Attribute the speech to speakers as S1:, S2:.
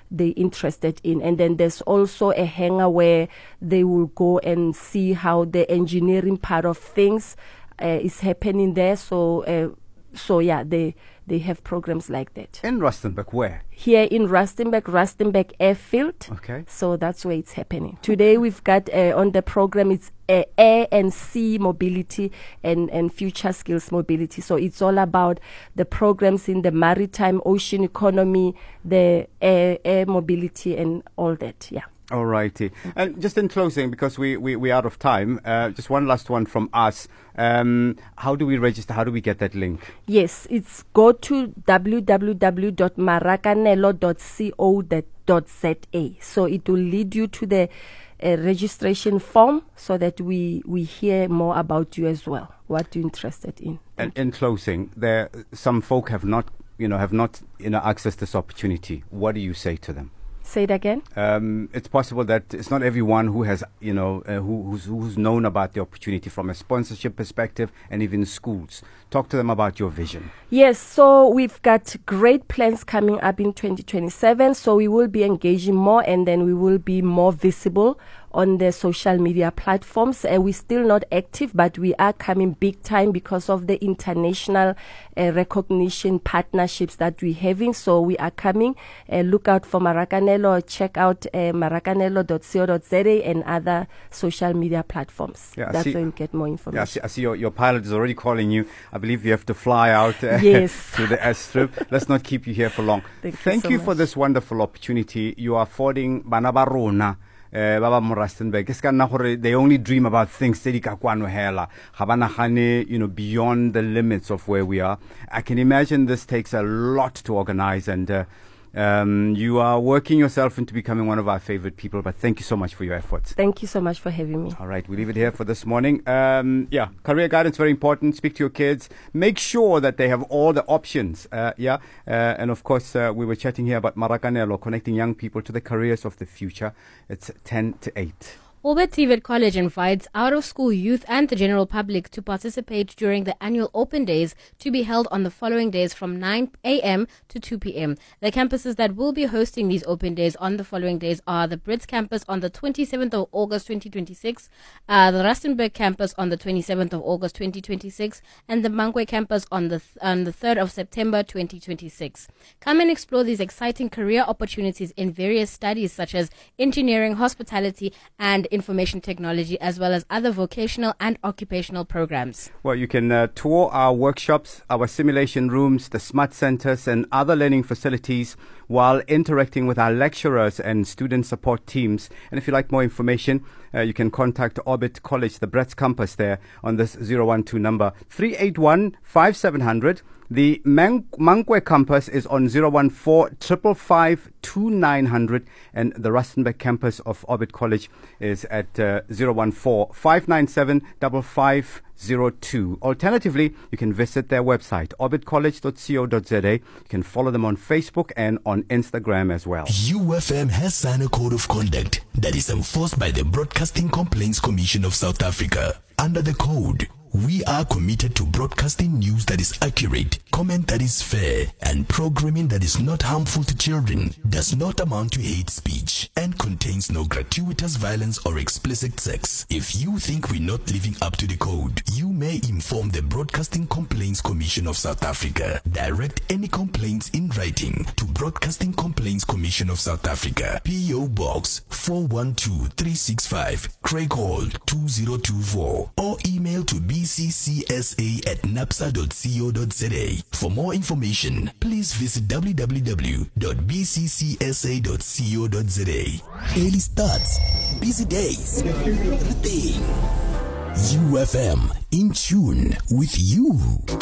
S1: they're interested in. And then there's also a hangar where they will go and see how the engineering part of things is happening there. So yeah, they have programs like that.
S2: In Rustenburg, where?
S1: Here in Rustenburg Airfield.
S2: Okay.
S1: So that's where it's happening. Today we've got on the program, it's air and sea mobility and future skills mobility. So it's all about the programs in the maritime ocean economy, the air mobility and all that, yeah.
S2: All righty. And just in closing, because we're out of time, just one last one from us. How do we register? How do we get that link?
S1: Yes, it's go to www.marakanelo.co.za. So it will lead you to the registration form so that we hear more about you as well, what you're interested in.
S2: And in closing, some folk have not accessed this opportunity. What do you say to them?
S1: Say it again.
S2: It's possible that it's not everyone who has, who's known about the opportunity from a sponsorship perspective, and even schools. Talk to them about your vision.
S1: Yes, so we've got great plans coming up in 2027. So we will be engaging more, and then we will be more visible on the social media platforms. We're still not active, but we are coming big time because of the international recognition partnerships that we're having. So we are coming. Look out for Marakanelo. Check out marakanelo.co.za and other social media platforms. Yeah, that's where you'll get more information.
S2: Yeah, I see your pilot is already calling you. I believe you have to fly out
S1: yes.
S2: to the airstrip. Let's not keep you here for long.
S1: Thank
S2: you
S1: so
S2: for
S1: much.
S2: This wonderful opportunity. You are affording bana ba rona Baba Rustenburg. They only dream about things beyond the limits of where we are. I can imagine this takes a lot to organize, and you are working yourself into becoming one of our favorite people. But thank you so much for your efforts.
S1: Thank you so much for having me.
S2: All right, we leave it here for this morning. Career guidance, very important. Speak to your kids. Make sure that they have all the options. And of course, we were chatting here about Marakanelo, connecting young people to the careers of the future. It's 10 to 8.
S3: Albert TVET College invites out-of-school youth and the general public to participate during the annual Open Days to be held on the following days from 9 a.m. to 2 p.m. The campuses that will be hosting these Open Days on the following days are the Brits campus on the 27th of August 2026, the Rustenburg campus on the 27th of August 2026, and the Mangwe campus on the 3rd of September 2026. Come and explore these exciting career opportunities in various studies such as engineering, hospitality, and information technology, as well as other vocational and occupational programs.
S2: Well, you can tour our workshops, our simulation rooms, the smart centers, and other learning facilities while interacting with our lecturers and student support teams. And if you'd like more information, you can contact Orbit College, the Brits campus there, on this 012 number 381 5700. The Mangwe campus is on 014 555 2900, and the Rustenburg campus of Orbit College is at 014 597 5502. Alternatively, you can visit their website, orbitcollege.co.za. You can follow them on Facebook and on Instagram as well.
S4: UFM has signed a code of conduct that is enforced by the Broadcasting Complaints Commission of South Africa. Under the code, we are committed to broadcasting news that is accurate, comment that is fair, and programming that is not harmful to children, does not amount to hate speech, and contains no gratuitous violence or explicit sex. If you think we're not living up to the code, you may inform the Broadcasting Complaints Commission of South Africa. Direct any complaints in writing to Broadcasting Complaints Commission of South Africa, P.O. Box 412365, Craig Hall 2024, or email to bccsa@napsa.co.za. For more information, please visit www.bccsa.co.za. Early starts, busy days, everything. UFM, in tune with you.